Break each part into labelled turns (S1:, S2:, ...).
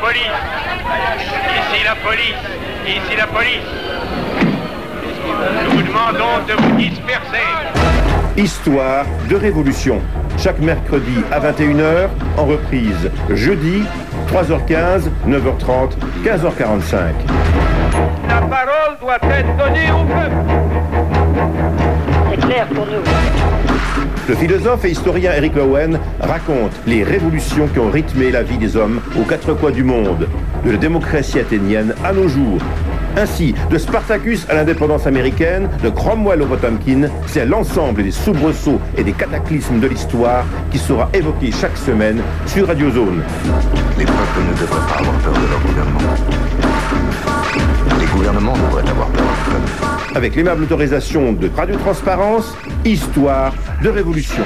S1: police. Ici la police. Ici la police. Nous vous demandons de vous disperser.
S2: Histoire de révolution. Chaque mercredi à 21h, en reprise jeudi, 3h15, 9h30, 15h45.
S1: La parole doit être donnée au peuple.
S3: C'est clair pour nous.
S2: Le philosophe et historien Eric Lowen raconte les révolutions qui ont rythmé la vie des hommes aux quatre coins du monde, de la démocratie athénienne à nos jours. Ainsi, de Spartacus à l'indépendance américaine, de Cromwell au Potemkin, c'est l'ensemble des soubresauts et des cataclysmes de l'histoire qui sera évoqué chaque semaine sur Radio Zone.
S4: Les peuples ne devraient pas avoir peur de leur gouvernement. Les gouvernements devraient avoir peur du peuple.
S2: Avec l'aimable autorisation de Radio Transparence, Histoire de révolution.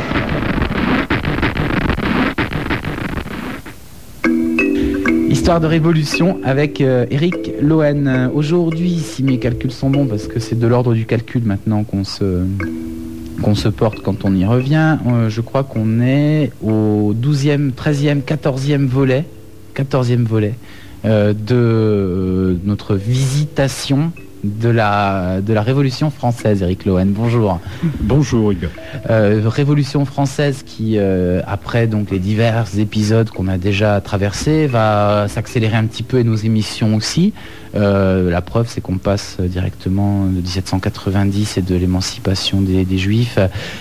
S5: Histoire de révolution avec Eric Lowen. Aujourd'hui, si mes calculs sont bons, parce que c'est de l'ordre du calcul maintenant qu'on se porte quand on y revient, je crois qu'on est au 12e, 13e, 14e volet de notre visitation de la Révolution française. Eric Lowen, bonjour.
S6: Bonjour Hugo.
S5: Révolution française qui, après donc les divers épisodes qu'on a déjà traversés, va s'accélérer un petit peu, et nos émissions aussi. La preuve, c'est qu'on passe directement de 1790 et de l'émancipation des Juifs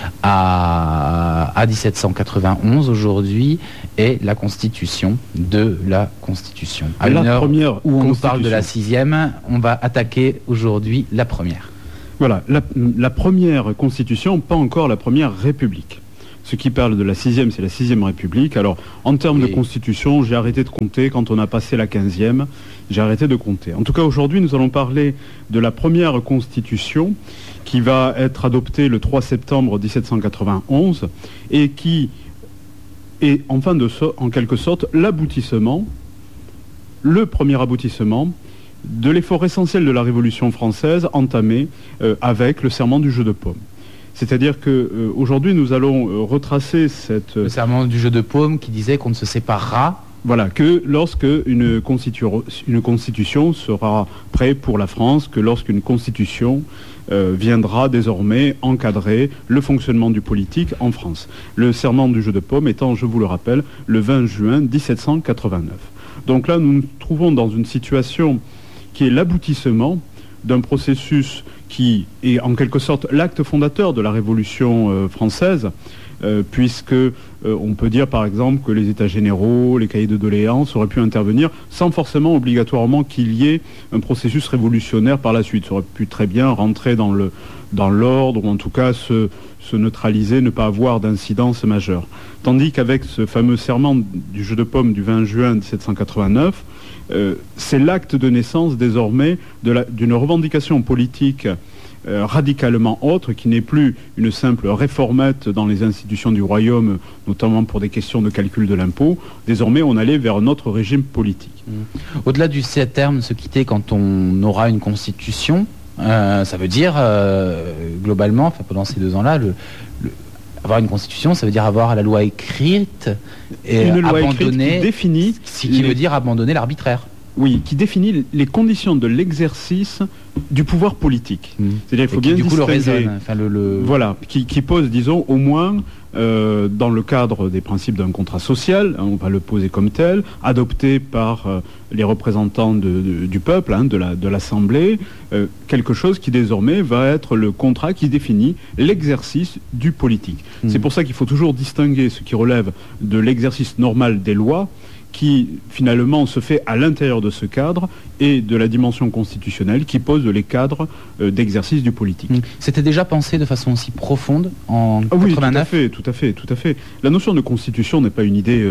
S5: à 1791 aujourd'hui, et la Constitution de la Constitution. À une heure où on nous parle de la 6e, on va attaquer aujourd'hui la première.
S6: Voilà, la première Constitution, pas encore la première République. Ceux qui parlent de la 6e, c'est la 6e République. Alors, en termes de Constitution, j'ai arrêté de compter. Quand on a passé la 15e, j'ai arrêté de compter. En tout cas, aujourd'hui, nous allons parler de la première Constitution qui va être adoptée le 3 septembre 1791 et qui est, en quelque sorte, l'aboutissement, le premier aboutissement de l'effort essentiel de la Révolution française entamé avec le serment du jeu de paume. C'est-à-dire qu'aujourd'hui, nous allons retracer
S5: le serment du jeu de paume qui disait qu'on ne se séparera.
S6: Voilà, que lorsque une constitution sera prête pour la France, que lorsqu'une constitution viendra désormais encadrer le fonctionnement du politique en France. Le serment du jeu de paume étant, je vous le rappelle, le 20 juin 1789. Donc là, nous nous trouvons dans une situation qui est l'aboutissement d'un processus qui est en quelque sorte l'acte fondateur de la Révolution française, puisque on peut dire par exemple que les États généraux, les cahiers de doléances auraient pu intervenir sans forcément obligatoirement qu'il y ait un processus révolutionnaire par la suite. Ça aurait pu très bien rentrer dans l'ordre, ou en tout cas se neutraliser, ne pas avoir d'incidence majeure. Tandis qu'avec ce fameux serment du jeu de paume du 20 juin 1789, c'est l'acte de naissance désormais d'une revendication politique radicalement autre, qui n'est plus une simple réformette dans les institutions du royaume, notamment pour des questions de calcul de l'impôt. Désormais, on allait vers un autre régime politique.
S5: Au-delà du terme se quitter quand on aura une constitution, ça veut dire, globalement, pendant ces 2 ans-là, avoir une constitution, ça veut dire avoir la loi écrite et
S6: une loi
S5: abandonner,
S6: écrite qui définit,
S5: ce qui veut dire abandonner l'arbitraire.
S6: Oui, qui définit les conditions de l'exercice du pouvoir politique. C'est-à-dire qu'il faut bien distinguer, voilà, qui pose, disons, au moins dans le cadre des principes d'un contrat social, on va le poser comme tel, adopté par les représentants du peuple, de l'Assemblée, quelque chose qui désormais va être le contrat qui définit l'exercice du politique. C'est pour ça qu'il faut toujours distinguer ce qui relève de l'exercice normal des lois, qui finalement se fait à l'intérieur de ce cadre, et de la dimension constitutionnelle qui pose les cadres d'exercice du politique.
S5: C'était déjà pensé de façon aussi profonde en 89 ?
S6: Oui, tout à fait. La notion de constitution n'est pas une idée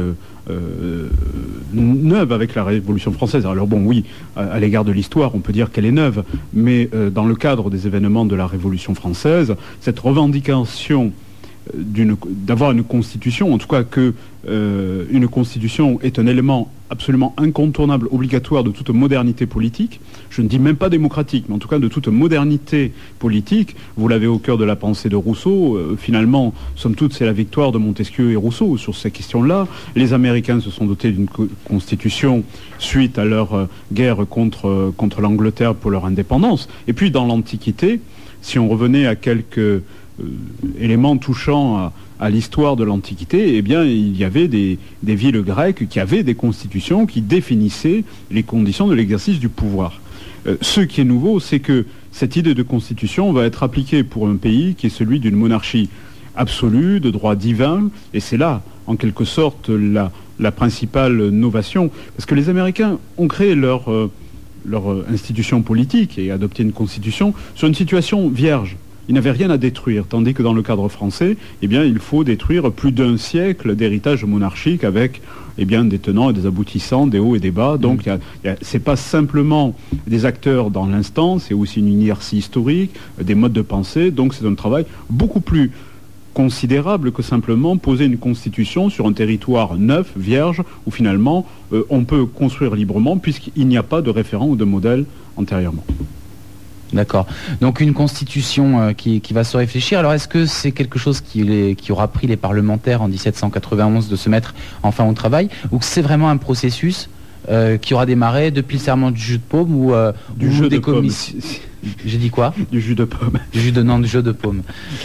S6: neuve avec la Révolution française. Alors bon, oui, à l'égard de l'histoire, on peut dire qu'elle est neuve, mais dans le cadre des événements de la Révolution française, cette revendication d'avoir une constitution, en tout cas que une constitution est un élément absolument incontournable, obligatoire de toute modernité politique. Je ne dis même pas démocratique, mais en tout cas de toute modernité politique. Vous l'avez au cœur de la pensée de Rousseau. Finalement, somme toute, c'est la victoire de Montesquieu et Rousseau sur ces questions-là. Les Américains se sont dotés d'une constitution suite à leur guerre contre l'Angleterre pour leur indépendance. Et puis dans l'Antiquité, si on revenait à quelques éléments touchant à l'histoire de l'Antiquité, eh bien, il y avait des villes grecques qui avaient des constitutions qui définissaient les conditions de l'exercice du pouvoir. Ce qui est nouveau, c'est que cette idée de constitution va être appliquée pour un pays qui est celui d'une monarchie absolue, de droit divin, et c'est là, en quelque sorte, la principale novation. Parce que les Américains ont créé leur institution politique et adopté une constitution sur une situation vierge. Ils n'avaient rien à détruire, tandis que dans le cadre français, eh bien, il faut détruire plus d'un siècle d'héritage monarchique avec des tenants et des aboutissants, des hauts et des bas. Donc, c'est pas simplement des acteurs dans l'instant, c'est aussi une inertie historique, des modes de pensée. Donc, c'est un travail beaucoup plus considérable que simplement poser une constitution sur un territoire neuf, vierge, où finalement, on peut construire librement puisqu'il n'y a pas de référent ou de modèle antérieurement.
S5: D'accord. Donc une constitution qui va se réfléchir. Alors est-ce que c'est quelque chose qui aura pris les parlementaires en 1791 de se mettre enfin au travail, ou que c'est vraiment un processus qui aura démarré depuis le serment du jus de paume ou
S6: du jeu des commissions.
S5: J'ai dit quoi?
S6: Du jus de pomme.
S5: Du jus de paume.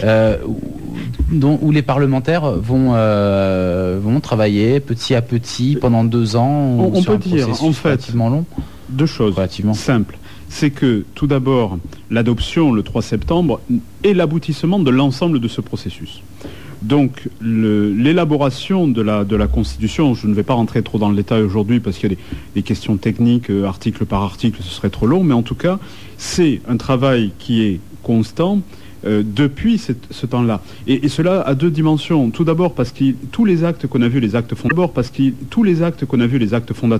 S5: Où les parlementaires vont travailler petit à petit pendant 2 ans.
S6: On peut dire en fait
S5: relativement long.
S6: 2 choses simples. C'est que, tout d'abord, l'adoption le 3 septembre est l'aboutissement de l'ensemble de ce processus. Donc, l'élaboration de la Constitution, je ne vais pas rentrer trop dans le détail aujourd'hui parce qu'il y a des questions techniques, article par article, ce serait trop long, mais en tout cas, c'est un travail qui est constant depuis ce temps-là. Et cela a 2 dimensions. Tout d'abord parce que tous les actes qu'on a vus, les actes fondateurs,